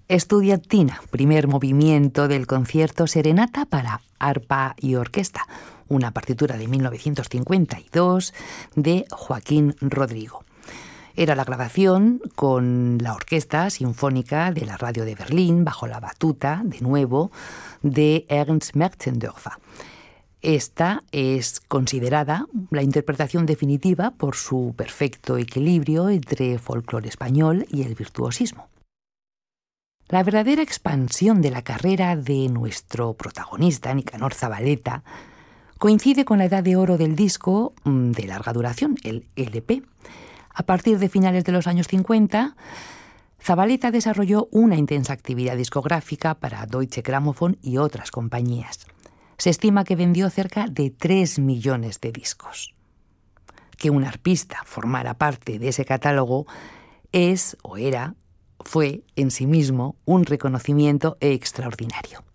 Estudiantina, primer movimiento del concierto Serenata para arpa y orquesta, una partitura de 1952 de Joaquín Rodrigo. Era la grabación con la Orquesta Sinfónica de la Radio de Berlín, bajo la batuta, de nuevo, de Ernst Mertendorfer. Esta es considerada la interpretación definitiva por su perfecto equilibrio entre folclore español y el virtuosismo. La verdadera expansión de la carrera de nuestro protagonista, Nicanor Zavaleta, coincide con la edad de oro del disco de larga duración, el LP. A partir de finales de los años 50, Zavaleta desarrolló una intensa actividad discográfica para Deutsche Grammophon y otras compañías. Se estima que vendió cerca de 3 millones de discos. Que un arpista formara parte de ese catálogo fue en sí mismo un reconocimiento extraordinario.